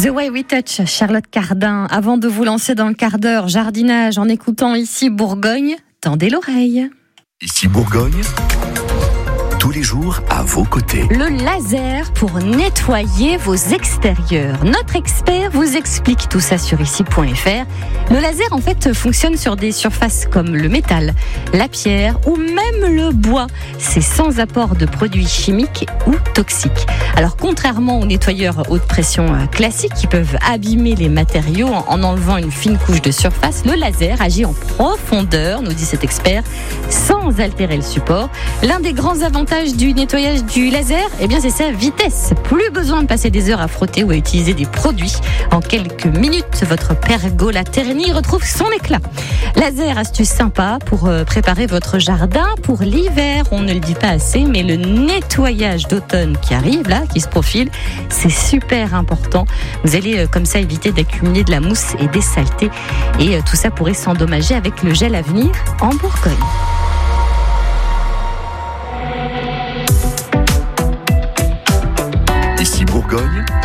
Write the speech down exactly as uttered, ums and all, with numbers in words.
The Way We Touch, Charlotte Cardin. Avant de vous lancer dans le quart d'heure jardinage en écoutant Ici Bourgogne, tendez l'oreille. Ici Bourgogne, tous les jours à vos côtés. Le laser pour nettoyer vos extérieurs. Notre expert vous explique tout ça sur ici point f r. Le laser en fait fonctionne sur des surfaces comme le métal, la pierre ou même le bois. C'est sans apport de produits chimiques ou toxiques. Alors contrairement aux nettoyeurs haute pression classiques qui peuvent abîmer les matériaux en enlevant une fine couche de surface, le laser agit en profondeur, nous dit cet expert, sans altérer le support. L'un des grands avantages du nettoyage du laser, eh bien c'est sa vitesse. Plus besoin de passer des heures à frotter ou à utiliser des produits. En quelques minutes, votre pergola terni retrouve son éclat. Laser, astuce sympa pour préparer votre jardin pour l'hiver. On ne le dit pas assez, mais le nettoyage d'automne qui arrive là, qui se profile, c'est super important. Vous allez comme ça éviter d'accumuler de la mousse et des saletés. Et tout ça pourrait s'endommager avec le gel à venir en Bourgogne. Ici Bourgogne,